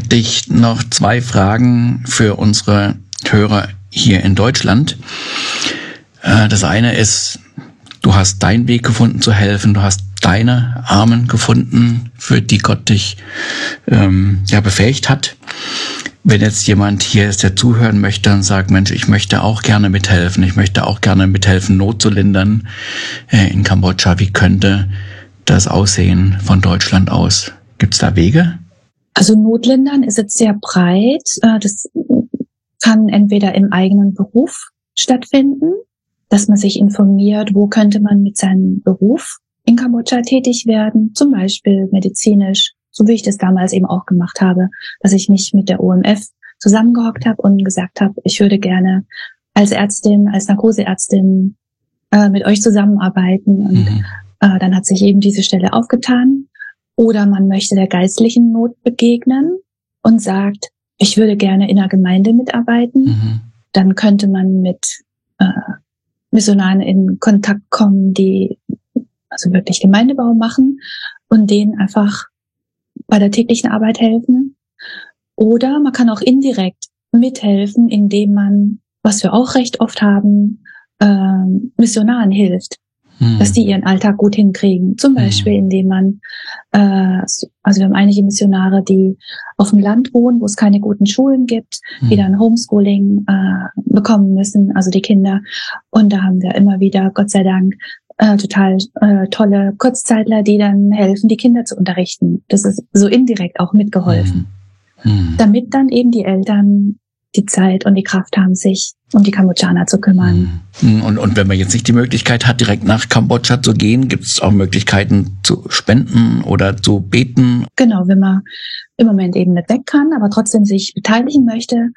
hätte ich noch 2 Fragen für unsere Hörer hier in Deutschland. Das eine ist, du hast deinen Weg gefunden zu helfen, du hast deine Armen gefunden, für die Gott dich befähigt hat. Wenn jetzt jemand hier ist, der zuhören möchte und sagt, Mensch, ich möchte auch gerne mithelfen, Not zu lindern in Kambodscha, wie könnte das aussehen von Deutschland aus? Gibt es da Wege? Also Notlindern ist jetzt sehr breit. Das kann entweder im eigenen Beruf stattfinden, dass man sich informiert, wo könnte man mit seinem Beruf in Kambodscha tätig werden, zum Beispiel medizinisch, so wie ich das damals eben auch gemacht habe, dass ich mich mit der OMF zusammengehockt habe und gesagt habe, ich würde gerne als Ärztin, als Narkoseärztin mit euch zusammenarbeiten. Und dann hat sich eben diese Stelle aufgetan. Oder man möchte der geistlichen Not begegnen und sagt, ich würde gerne in einer Gemeinde mitarbeiten. Dann könnte man mit Missionaren in Kontakt kommen, die also wirklich Gemeindebau machen und denen einfach bei der täglichen Arbeit helfen. Oder man kann auch indirekt mithelfen, indem man, was wir auch recht oft haben, Missionaren hilft, dass die ihren Alltag gut hinkriegen. Zum Beispiel, indem man, also wir haben einige Missionare, die auf dem Land wohnen, wo es keine guten Schulen gibt, die dann Homeschooling bekommen müssen, also die Kinder. Und da haben wir immer wieder, Gott sei Dank, total tolle Kurzzeitler, die dann helfen, die Kinder zu unterrichten. Das ist so indirekt auch mitgeholfen. Damit dann eben die Eltern die Zeit und die Kraft haben, sich um die Kambodschaner zu kümmern. Und wenn man jetzt nicht die Möglichkeit hat, direkt nach Kambodscha zu gehen, gibt es auch Möglichkeiten zu spenden oder zu beten? Genau, wenn man im Moment eben nicht weg kann, aber trotzdem sich beteiligen möchte,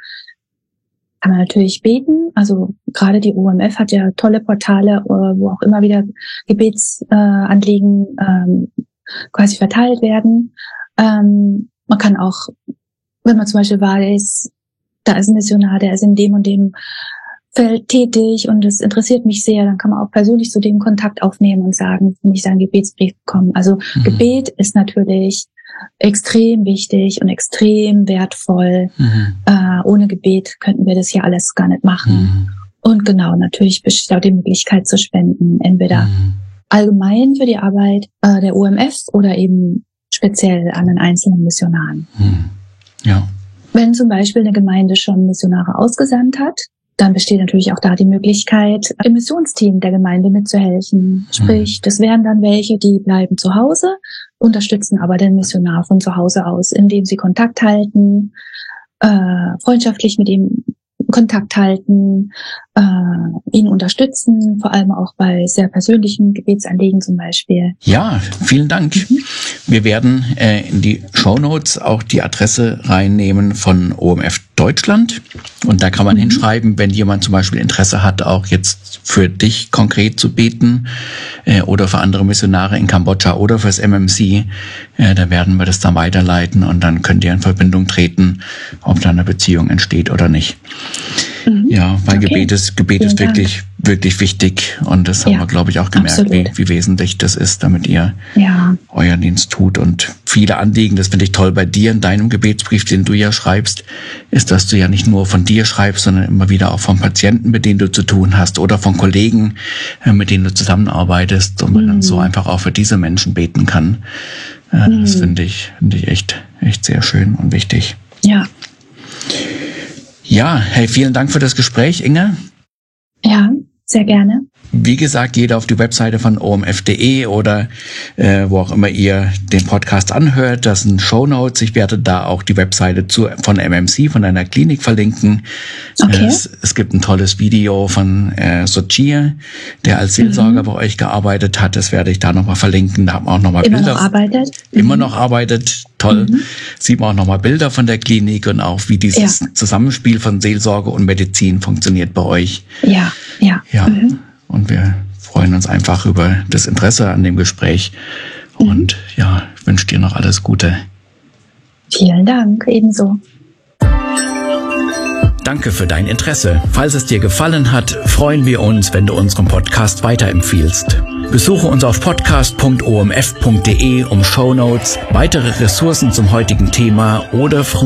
kann man natürlich beten. Also gerade die OMF hat ja tolle Portale, wo auch immer wieder Gebetsanliegen quasi verteilt werden. Man kann auch, wenn man zum Beispiel weiß, da ist ein Missionar, der ist in dem und dem Feld tätig und es interessiert mich sehr, dann kann man auch persönlich zu dem Kontakt aufnehmen und sagen, wenn ich da einen Gebetsbrief bekomme. Also Gebet ist natürlich extrem wichtig und extrem wertvoll. Ohne Gebet könnten wir das hier alles gar nicht machen. Und genau, natürlich besteht auch die Möglichkeit zu spenden, entweder allgemein für die Arbeit der OMF oder eben speziell an den einzelnen Missionaren. Ja. Wenn zum Beispiel eine Gemeinde schon Missionare ausgesandt hat, dann besteht natürlich auch da die Möglichkeit, im Missionsteam der Gemeinde mitzuhelfen. Sprich, das wären dann welche, die bleiben zu Hause, unterstützen aber den Missionar von zu Hause aus, indem sie Kontakt halten, freundschaftlich mit ihm Kontakt halten, ihn unterstützen, vor allem auch bei sehr persönlichen Gebetsanliegen zum Beispiel. Ja, vielen Dank. Wir werden in die Shownotes auch die Adresse reinnehmen von OMF Deutschland und da kann man hinschreiben, wenn jemand zum Beispiel Interesse hat, auch jetzt für dich konkret zu beten oder für andere Missionare in Kambodscha oder fürs MMC, da werden wir das dann weiterleiten und dann könnt ihr in Verbindung treten, ob da eine Beziehung entsteht oder nicht. Ja, weil okay. Gebet ist wirklich, wirklich wichtig und das haben wir, glaube ich, auch gemerkt, wie wesentlich das ist, damit ihr euren Dienst tut und viele Anliegen, das finde ich toll bei dir in deinem Gebetsbrief, den du ja schreibst, ist, dass du ja nicht nur von dir schreibst, sondern immer wieder auch von Patienten, mit denen du zu tun hast oder von Kollegen, mit denen du zusammenarbeitest und man dann so einfach auch für diese Menschen beten kann. Das finde ich echt sehr schön und wichtig. Ja. Ja, hey, vielen Dank für das Gespräch, Inge. Ja, sehr gerne. Wie gesagt, geht auf die Webseite von omf.de oder wo auch immer ihr den Podcast anhört. Das sind Shownotes. Ich werde da auch die Webseite von MMC, von deiner Klinik verlinken. Okay. Es gibt ein tolles Video von Sochir, der als Seelsorger bei euch gearbeitet hat. Das werde ich da nochmal verlinken. Da haben wir auch nochmal Bilder. Immer noch arbeitet. Toll. Sieht man auch nochmal Bilder von der Klinik und auch, wie dieses Zusammenspiel von Seelsorge und Medizin funktioniert bei euch. Ja. Und wir freuen uns einfach über das Interesse an dem Gespräch. Und ja, ich wünsche dir noch alles Gute. Vielen Dank, ebenso. Danke für dein Interesse. Falls es dir gefallen hat, freuen wir uns, wenn du unseren Podcast weiterempfiehlst. Besuche uns auf podcast.omf.de, um Shownotes, weitere Ressourcen zum heutigen Thema oder